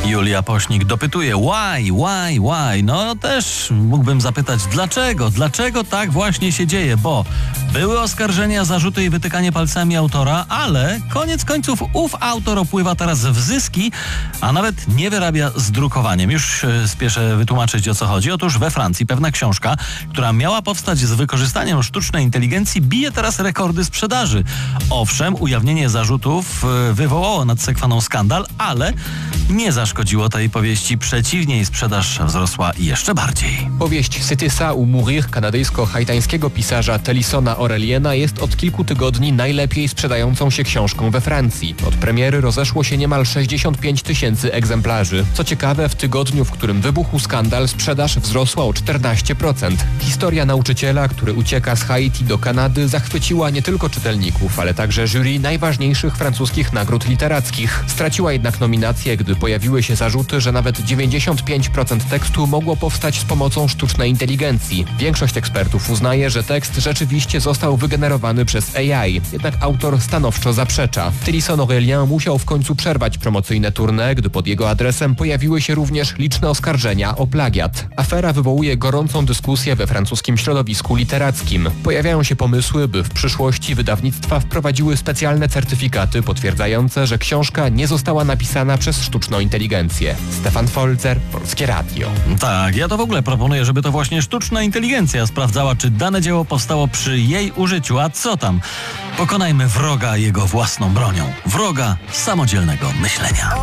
Julia Pośnik dopytuje, why? No też mógłbym zapytać, dlaczego tak właśnie się dzieje, bo były oskarżenia, zarzuty i wytykanie palcami autora, ale koniec końców ów autor opływa teraz w zyski, a nawet nie wyrabia z drukowaniem. Już spieszę wytłumaczyć, o co chodzi. Otóż we Francji pewna książka, która miała powstać z wykorzystaniem sztucznej inteligencji, bije teraz rekordy sprzedaży. Owszem, ujawnienie zarzutów wywołało nadsekwaną skandal, ale nie zaszkodziło tej powieści. Przeciwnie, jej sprzedaż wzrosła jeszcze bardziej. Powieść C'était ça ou mourir kanadyjsko-haitańskiego pisarza Tellysona Aureliena jest od kilku tygodni najlepiej sprzedającą się książką we Francji. Od premiery rozeszło się niemal 65 000 egzemplarzy. Co ciekawe, w tygodniu, w którym wybuchł skandal, sprzedaż wzrosła o 14%. Historia nauczyciela, który ucieka z Haiti do Kanady, zachwyciła nie tylko czytelników, ale także jury najważniejszych francuskich nagród literackich. Straciła jednak nominację, gdy pojawiły się zarzuty, że nawet 95% tekstu mogło powstać z pomocą sztucznej inteligencji. Większość ekspertów uznaje, że tekst rzeczywiście został wygenerowany przez AI, jednak autor stanowczo zaprzecza. Tellisson Aurelien musiał w końcu przerwać promocyjne tournée, gdy pod jego adresem pojawiły się również liczne oskarżenia o plagiat. Afera wywołuje gorącą dyskusję we francuskim środowisku literackim. Pojawiają się pomysły, by w przyszłości wydawnictwa wprowadziły specjalne certyfikaty potwierdzające, że książka nie została napisana przez sztuczną inteligencję. Stefan Folzer, Polskie Radio. Tak, ja to w ogóle proponuję, żeby to właśnie sztuczna inteligencja sprawdzała, czy dane dzieło powstało przy jej użyciu, a co tam? Pokonajmy wroga jego własną bronią. Wroga samodzielnego myślenia.